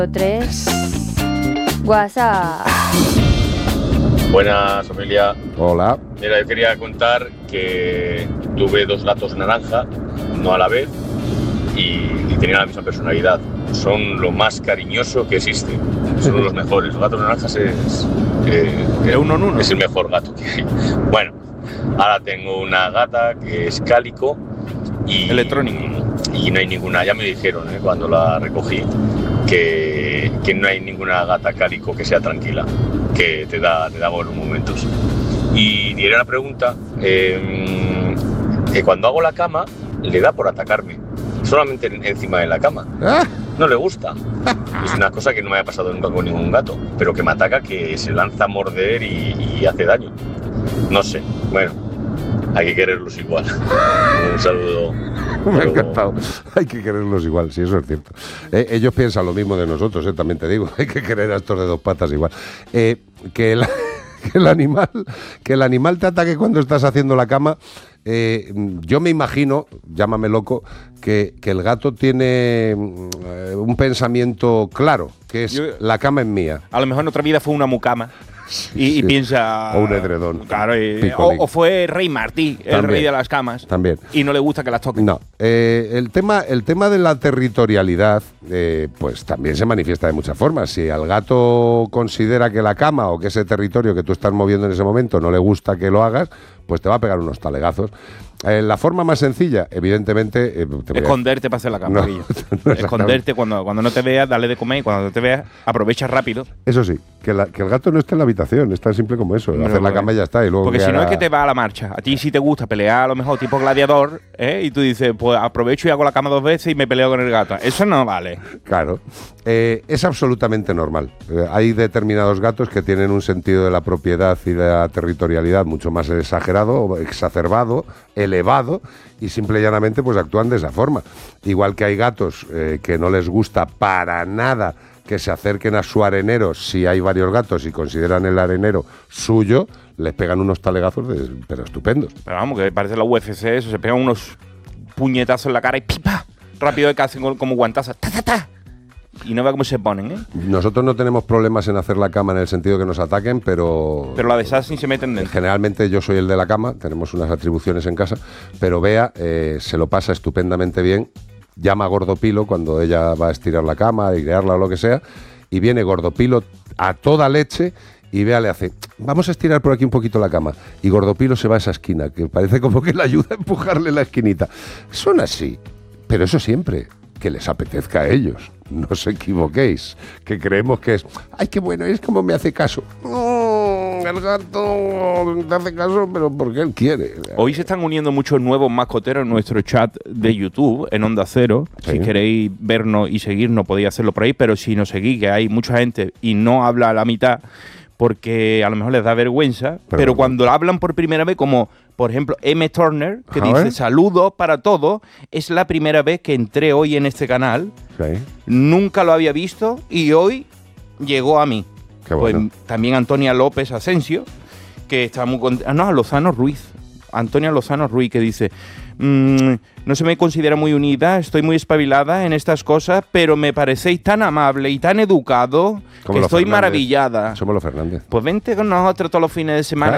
3. WhatsApp. Buenas, familia. Hola. Mira, yo quería contar que tuve 2 gatos naranja, no a la vez, y tenían la misma personalidad. Son lo más cariñoso que existe. Son los mejores. Los gatos naranjas es uno en uno. Es el mejor gato que hay. Bueno, ahora tengo una gata que es cálico y electrónico. Y no hay ninguna, ya me dijeron cuando la recogí, que no hay ninguna gata cálico que sea tranquila, que te da buenos momentos. Y diré una pregunta, cuando hago la cama le da por atacarme, solamente encima de la cama. No le gusta. Es una cosa que no me ha pasado nunca con ningún gato, pero que me ataca, que se lanza a morder y hace daño. No sé, bueno, hay que quererlos igual. Un saludo. Me ha encantado. Hay que quererlos igual, sí, eso es cierto. Ellos piensan lo mismo de nosotros, también te digo. Hay que querer a estos de 2 patas igual. Que el animal te ataque cuando estás haciendo la cama. Yo me imagino, llámame loco, que el gato tiene un pensamiento claro, que es la cama es mía. A lo mejor en otra vida fue una mucama. Y piensa... O un edredón. Claro, o fue Rey Martí, el rey de las camas. También. Y no le gusta que las toquen. No. El tema de la territorialidad, pues también se manifiesta de muchas formas. Si al gato considera que la cama o que ese territorio que tú estás moviendo en ese momento no le gusta que lo hagas, pues te va a pegar unos talegazos. La forma más sencilla, evidentemente... esconderte para hacer la cama. No, esconderte cuando no te veas, dale de comer, y cuando no te veas, aprovecha rápido. Eso sí, que el gato no esté en la habitación, es tan simple como eso. Hacer la cama y ya está. Y luego porque si no es que te va a la marcha. A ti sí te gusta pelear a lo mejor tipo gladiador, y tú dices, pues aprovecho y hago la cama 2 veces y me peleo con el gato. Eso no vale. Claro. Es absolutamente normal. Hay determinados gatos que tienen un sentido de la propiedad y de la territorialidad mucho más exagerado, exacerbado, elevado, y simple y llanamente pues actúan de esa forma. Igual que hay gatos que no les gusta para nada que se acerquen a su arenero si hay varios gatos y consideran el arenero suyo, les pegan unos talegazos pero estupendos. Pero vamos, que parece la UFC eso, se pegan unos puñetazos en la cara y ¡pipa! Rápido que hacen como guantazos, ¡ta, ta, ta! Y no ve cómo se ponen, Nosotros no tenemos problemas en hacer la cama en el sentido que nos ataquen, pero la de Sassy se meten dentro. Generalmente yo soy el de la cama, tenemos unas atribuciones en casa, pero Bea se lo pasa estupendamente bien, llama a Gordopilo cuando ella va a estirar la cama, a airearla o lo que sea, y viene Gordopilo a toda leche y Bea le hace, vamos a estirar por aquí un poquito la cama, y Gordopilo se va a esa esquina, que parece como que le ayuda a empujarle la esquinita. Son así, pero eso siempre que les apetezca a ellos. No os equivoquéis, que creemos que es, ay, qué bueno, es como me hace caso. El gato te hace caso, pero porque él quiere. Hoy se están uniendo muchos nuevos mascoteros en nuestro chat de YouTube, en Onda Cero. Sí. Si queréis vernos y seguirnos, podéis hacerlo por ahí, pero si nos seguís, que hay mucha gente y no habla a la mitad, porque a lo mejor les da vergüenza, pero cuando hablan por primera vez, como por ejemplo M. Turner, que dice saludos para todos, es la primera vez que entré hoy en este canal, nunca lo había visto y hoy llegó a mí. Qué bueno. Pues también Antonia López Asensio, que está muy contenta. No, Lozano Ruiz. Antonia Lozano Ruiz, que dice, no se me considera muy unida, estoy muy espabilada en estas cosas, pero me parecéis tan amable y tan educado que estoy maravillada. Somos los Fernández. Pues vente con nosotros todos los fines de semana